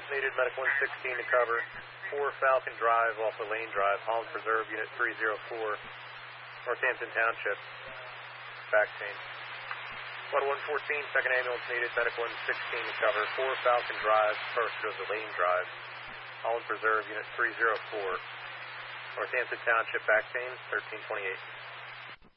needed, medical 116 to cover. 4 Falcon Drive off the Lane Drive, Holland Preserve, unit 304, Northampton Township, back change. Blood 114, second ambulance needed, medical 116 to cover. 4 Falcon Drive, first goes to Lane Drive, Holland Preserve, unit 304, Northampton Township, back change, 1328.